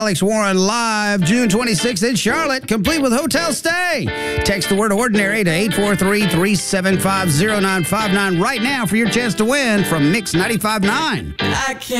Alex Warren live June 26th in Charlotte, complete with hotel stay. Text the word ordinary to 843-375-0959 right now for your chance to win from Mix 95.9. I can't